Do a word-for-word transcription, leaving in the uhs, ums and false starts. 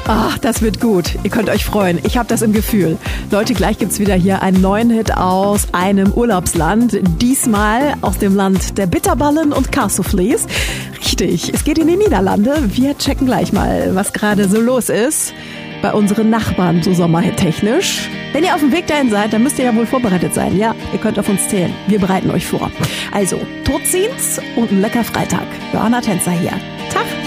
Ach, das wird gut. Ihr könnt euch freuen. Ich habe das im Gefühl. Leute, gleich gibt's wieder hier einen neuen Hit aus einem Urlaubsland. Diesmal aus dem Land der Bitterballen und Cassoufflés. Richtig, es geht in die Niederlande. Wir checken gleich mal, was gerade so los ist bei unseren Nachbarn, so sommerhit-technisch. Wenn ihr auf dem Weg dahin seid, dann müsst ihr ja wohl vorbereitet sein. Ja, ihr könnt auf uns zählen. Wir bereiten euch vor. Also, Todziehens und ein lecker Freitag. Johanna Tänzer hier. Tag!